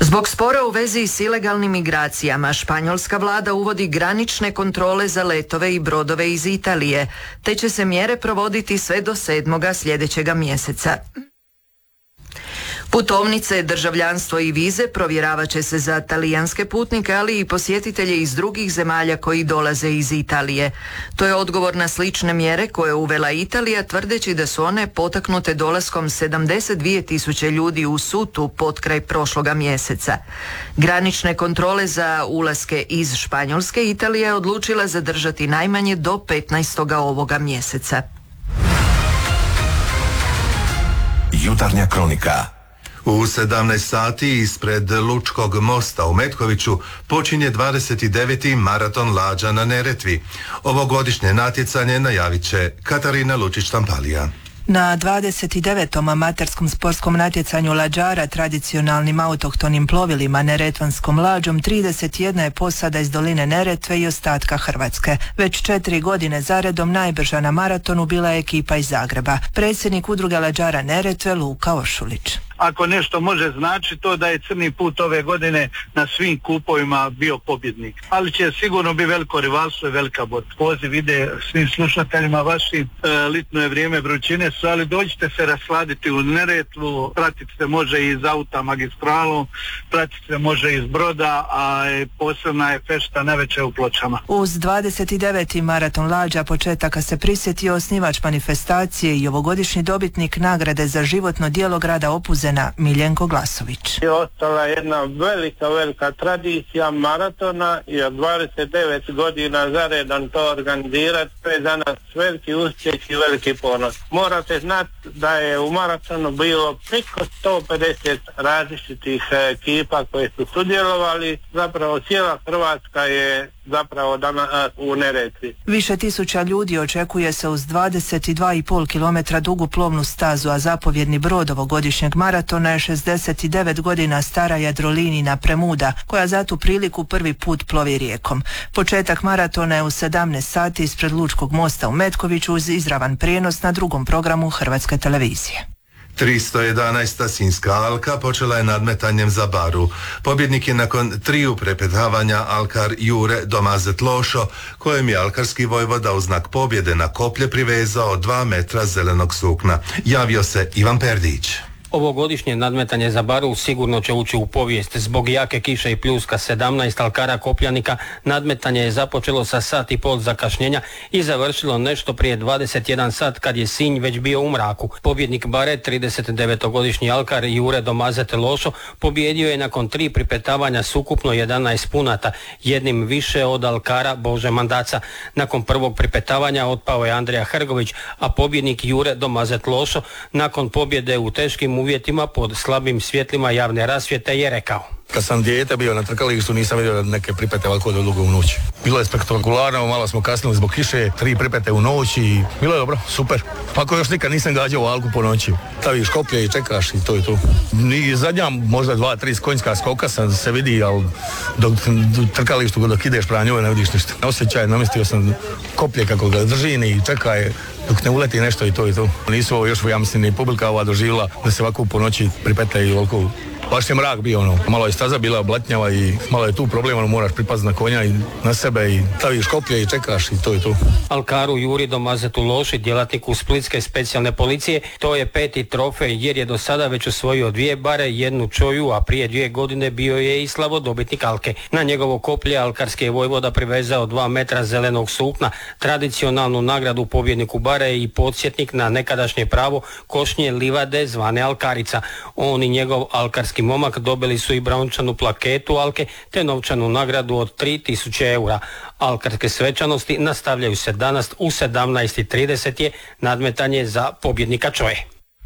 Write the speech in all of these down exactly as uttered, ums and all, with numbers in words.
Zbog spora u vezi s ilegalnim migracijama, španjolska vlada uvodi granične kontrole za letove i brodove iz Italije, te će se mjere provoditi sve do sedmoga sljedećega mjeseca. Putovnice, državljanstvo i vize provjeravat će se za talijanske putnike, ali i posjetitelje iz drugih zemalja koji dolaze iz Italije. To je odgovor na slične mjere koje je uvela Italija, tvrdeći da su one potaknute dolaskom sedamdeset dvije tisuće ljudi u Sutu potkraj prošloga mjeseca. Granične kontrole za ulaske iz Španjolske Italija je odlučila zadržati najmanje do petnaestoga ovoga mjeseca. Jutarnja kronika. U sedamnaest sati ispred Lučkog mosta u Metkoviću počinje dvadeset deveti maraton lađa na Neretvi. Ovogodišnje natjecanje najavit će Katarina Lučić-Tampalija. Na dvadeset devetom amaterskom sportskom natjecanju lađara tradicionalnim autohtonim plovilima Neretvanskom lađom trideset jedna je posada iz doline Neretve i ostatka Hrvatske. Već četiri godine zaredom najbrža na maratonu bila je ekipa iz Zagreba. Predsjednik udruge lađara Neretve Luka Ošulić. Ako nešto može znači to da je Crni put ove godine na svim kupovima bio pobjednik. Ali će sigurno biti veliko rivalstvo i velika borba. Poziv ide svim slušateljima vašim, e, litno je vrijeme, vrućine su, ali dođite se rasladiti u Neretvu, pratiti se može iz auta magistralom, pratiti se može iz broda, a je posebna je fešta navečer u Pločama. Uz dvadeset deveti maraton lađa početaka se prisjetio osnivač manifestacije i ovogodišnji dobitnik nagrade za životno djelo grada Opuzena Miljenko Glasović. Je ostala jedna velika, velika tradicija maratona i od dvadeset devet godina zaredom to organizirati, to je za nas veliki uspjeh i veliki ponos. Morate znati da je u maratonu bilo preko sto pedeset različitih ekipa koje su sudjelovali, zapravo cijela Hrvatska je zapravo danas u Neretvi. Više tisuća ljudi očekuje se uz dvadeset dva i pol kilometra dugu plovnu stazu, a zapovjedni brod ovogodišnjeg maratona je šezdeset devet godina stara Jadrolinina Premuda, koja za tu priliku prvi put plovi rijekom. Početak maratona je u sedamnaest sati ispred Lučkog mosta u Metkoviću uz izravan prijenos na drugom programu Hrvatske televizije. tristo jedanaesta Sinjska alka počela je nadmetanjem za baru. Pobjednik je nakon triju prepetavanja alkar Jure Domazet Lošo, kojem je alkarski vojvoda u znak pobjede na koplje privezao dva metra zelenog sukna. Javio se Ivan Perdić. Ovogodišnje nadmetanje za baru sigurno će ući u povijest. Zbog jake kiše i pljuska sedamnaest alkara kopljanika nadmetanje je započelo sa sat i pol zakašnjenja i završilo nešto prije dvadeset jedan sat kad je Sinj već bio u mraku. Pobjednik bare, trideset devetogodišnji alkar Jure Domazet Lošo, pobjedio je nakon tri pripetavanja s ukupno jedanaest punata, jednim više od alkara Bože Mandaca. Nakon prvog pripetavanja otpao je Andrija Hrgović, a pobjednik Jure Domazet Lošo nakon pobjede u teškim uvjetima pod slabim svjetlima javne rasvjete je rekao: Kad sam dijete bio na trkalištu nisam vidio neke pripete ovako dugo u noći. Bilo je spektakularno, malo smo kasnili zbog kiše, tri pripete u noći i bilo je dobro, super. Ako još nikad nisam gađao alku po noći, staviš koplje i čekaš i to i to. I zadnja možda dva, tri konjska skoka sam se vidi, ali dok trkalištu dok ideš prema njoj ne vidiš ništa. Osjećaj, namestio sam koplje kako ga držim i čekaj dok ne uleti nešto i to i to. Nisu ovo još, ja mislim, ni publika ova doživjela da se ovako po noći pripete i ovako. Baš je mrak bio, ono, malo je staza bila blatnjava i malo je tu problem, ono, moraš pripaziti na konja i na sebe i staviš koplje i čekaš i to i to. Alkaru Juri Domazetu Loši, djelatniku Splitske specijalne policije, to je peti trofej jer je do sada već osvojio dvije bare, jednu čoju, a prije dvije godine bio je i slavodobitnik alke. Na njegovo koplje alkarski je vojvoda privezao dva metra zelenog sukna, tradicionalnu nagradu pobjedniku bare i podsjetnik na nekadašnje pravo košnje livade zvane Alkarica. On i njegov alkarski momak dobili su i brončanu plaketu alke te novčanu nagradu od tri tisuće eura. Alkarske svečanosti nastavljaju se danas u sedamnaest i trideset je nadmetanje za pobjednika čoje.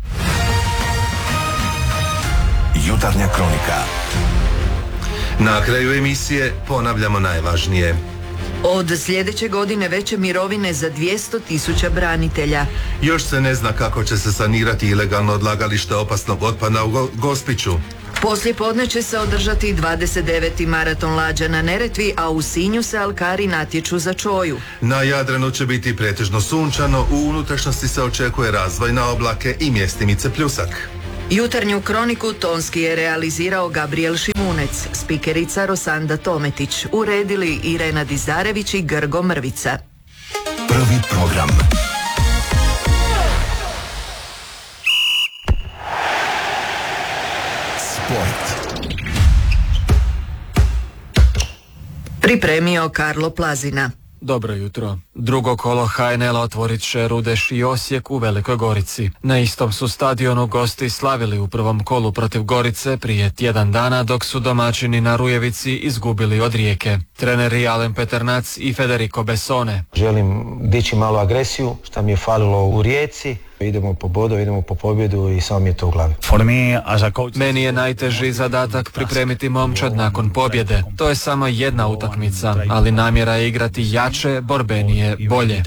Jutarnja kronika. Na kraju emisije ponavljamo najvažnije. Od sljedeće godine veće mirovine za dvjesto tisuća branitelja. Još se ne zna kako će se sanirati ilegalno odlagalište opasnog otpada u Go- Gospiću. Poslije podne će se održati dvadeset deveti maraton lađa na Neretvi, a u Sinju se alkari natječu za čoju. Na Jadranu će biti pretežno sunčano, u unutrašnjosti se očekuje razvoj na oblake i mjestimice pljusak. Jutarnju kroniku tonski je realizirao Gabriel Šimunec, spikerica Rosanda Tometić, uredili Irena Dizarević i Grgo Mrvica. Prvi program. Sport. Pripremio Karlo Plazina. Dobro jutro. Drugo kolo ha en el-a otvorit će Rudeš i Osijek u Velikoj Gorici. Na istom su stadionu gosti slavili u prvom kolu protiv Gorice prije tjedan dana, dok su domaćini na Rujevici izgubili od Rijeke. Treneri Alen Peternac i Federico Bessone. Želim dići malo agresiju, šta mi je falilo u Rijeci. Idemo po bodu, idemo po pobjedu i samo mi je to u glavi. Meni je najteži zadatak pripremiti momčad nakon pobjede. To je samo jedna utakmica, ali namjera je igrati jače, borbenije, bolje.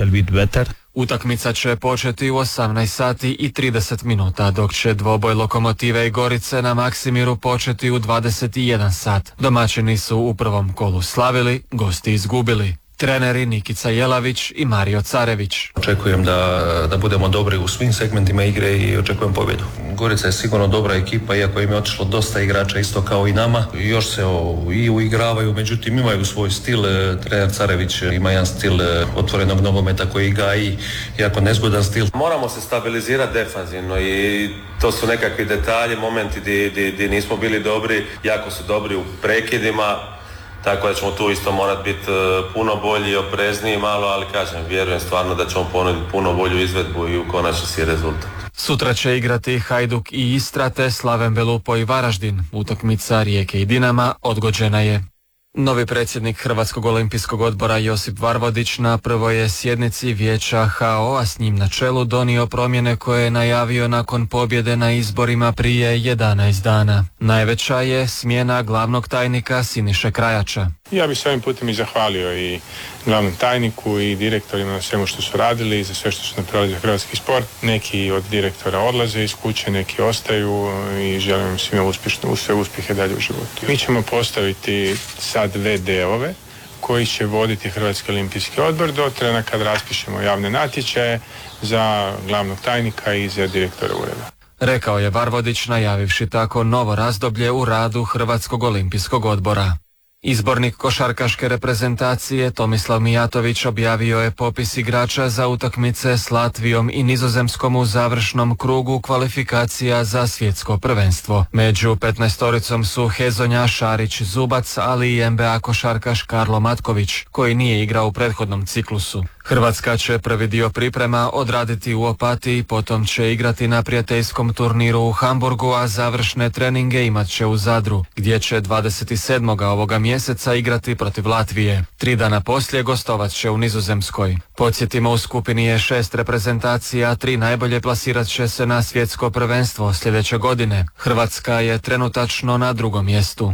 Utakmica će početi u osamnaest sati i trideset minuta, dok će dvoboj Lokomotive i Gorice na Maksimiru početi u dvadeset jedan sat. Domaćini su u prvom kolu slavili, gosti izgubili. Treneri Nikica Jelavić i Mario Carević. Očekujem da, da budemo dobri u svim segmentima igre i očekujem pobjedu. Gorica je sigurno dobra ekipa, iako im je otišlo dosta igrača isto kao i nama. Još se o, i uigravaju, međutim imaju svoj stil. Trener Carević ima jedan stil otvorenog nogometa koji gaji, jako nezgodan stil. Moramo se stabilizirati defanzivno i to su nekakvi detalji, momenti gdje, gdje, gdje nismo bili dobri, jako su dobri u prekidima. Tako da ćemo tu isto morati biti puno bolji i oprezniji malo, ali kažem, vjerujem stvarno da ćemo ponuditi puno bolju izvedbu i u konačnici rezultat. Sutra će igrati Hajduk i Istra te Slaven Belupo i Varaždin. Utakmica Rijeke i Dinama odgođena je. Novi predsjednik Hrvatskog olimpijskog odbora Josip Varvodić na prvoj je sjednici vijeća ha o, a s njim na čelu donio promjene koje je najavio nakon pobjede na izborima prije jedanaest dana. Najveća je smjena glavnog tajnika Siniše Krajača. Ja bih se ovim putem i zahvalio i glavnom tajniku i direktorima na svemu što su radili i za sve što su napravili za hrvatski sport. Neki od direktora odlaze iz kuće, neki ostaju i želim im svima uspješno, sve uspjehe dalje u životu. Mi ćemo postaviti sad ve de-ove koji će voditi Hrvatski olimpijski odbor do trena kad raspišemo javne natječaje za glavnog tajnika i za direktora ureda. Rekao je Varvodić najavivši tako novo razdoblje u radu Hrvatskog olimpijskog odbora. Izbornik košarkaške reprezentacije Tomislav Mijatović objavio je popis igrača za utakmice s Latvijom i Nizozemskom u završnom krugu kvalifikacija za svjetsko prvenstvo. Među petnaestoricom su Hezonja, Šarić, Zubac, ali i en be a košarkaš Karlo Matković, koji nije igrao u prethodnom ciklusu. Hrvatska će prvi dio priprema odraditi u Opatiji, potom će igrati na prijateljskom turniru u Hamburgu, a završne treninge imat će u Zadru, gdje će dvadeset sedmog ovoga mjeseca igrati protiv Latvije. Tri dana poslije gostovat će u Nizozemskoj. Podsjetimo, u skupini je šest reprezentacija, tri najbolje plasirat će se na svjetsko prvenstvo sljedeće godine. Hrvatska je trenutačno na drugom mjestu.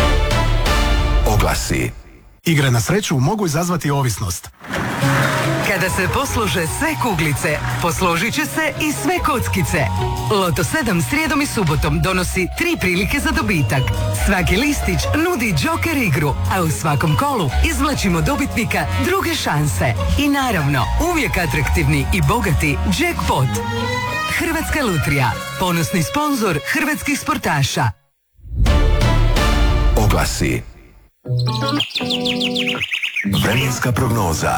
Oglasi. Igre na sreću mogu izazvati ovisnost. Kada se poslože sve kuglice, posložit će se i sve kockice. Loto sedam srijedom i subotom donosi tri prilike za dobitak. Svaki listić nudi džoker igru, a u svakom kolu izvlačimo dobitnika druge šanse. I naravno, uvijek atraktivni i bogati jackpot. Hrvatska lutrija, ponosni sponzor hrvatskih sportaša. Oglasi. Vremenska prognoza.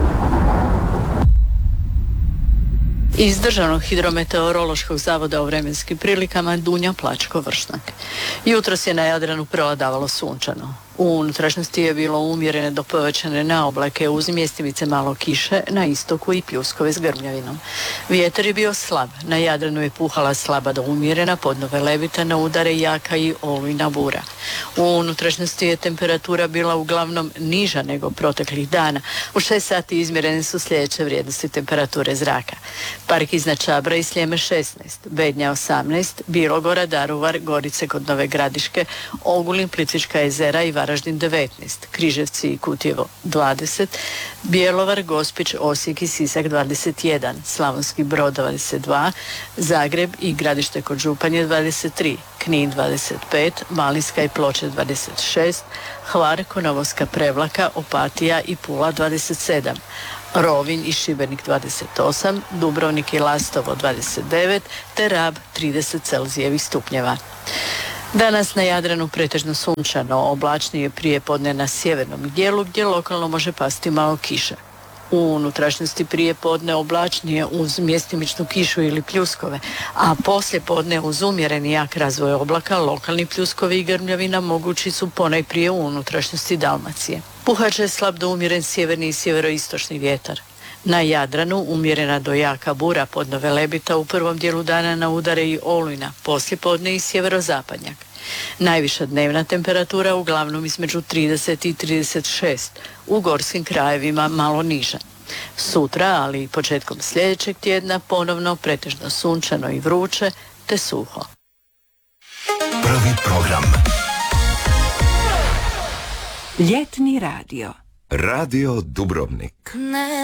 Iz Državnog hidrometeorološkog zavoda o vremenskim prilikama Dunja Plačko-Vršnak. Jutros je na Jadranu prevladavalo sunčano. U unutrašnjosti je bilo umjerene do povećane naoblake uz mjestimice malo kiše, na istoku i pljuskove s grmljavinom. Vjetar je bio slab, na Jadranu je puhala slaba do umjerena, podnove levita, na udare jaka i olujna bura. U unutrašnjosti je temperatura bila uglavnom niža nego proteklih dana. U šest sati izmjerene su sljedeće vrijednosti temperature zraka. Park iznad Čabra i Sljeme šesnaest, Bednja osamnaest, Bilogora, Daruvar, Gorice kod Nove Gradiške, Ogulin, Plitvička jezera i Varaždin devetnaest, Križevci i Kutjevo dvadeset, Bjelovar, Gospić, Osijek i Sisak dvadeset jedan, Slavonski Brod dvadeset dva, Zagreb i Gradište kod Županje dvadeset tri, Knin dvadeset pet, Malinska i Ploče dvadeset šest, Hvar, Konovoska, Prevlaka, Opatija i Pula dvadeset sedam, Rovinj i Šibenik dvadeset osam, Dubrovnik i Lastovo dvadeset devet, te Rab trideset Celzijevih stupnjeva. Danas na Jadranu pretežno sunčano, oblačnije prije podne na sjevernom dijelu gdje lokalno može pasti malo kiša. U unutrašnjosti prije podne oblačnije uz mjestimičnu kišu ili pljuskove, a poslije podne uz umjereni jak razvoj oblaka lokalni pljuskovi i grmljavina mogući su ponajprije u unutrašnjosti Dalmacije. Puhaće slab do umjeren sjeverni i sjeveroistočni vjetar. Na Jadranu umjerena do jaka bura podno Velebita, u prvom dijelu dana na udare i olujna, poslije podne i sjeverozapadnjak. Najviša dnevna temperatura uglavnom između trideset i trideset šest, u gorskim krajevima malo niža. Sutra, ali i početkom sljedećeg tjedna ponovno pretežno sunčano i vruće te suho. Prvi program. Ljetni radio. Radio Dubrovnik. Ne.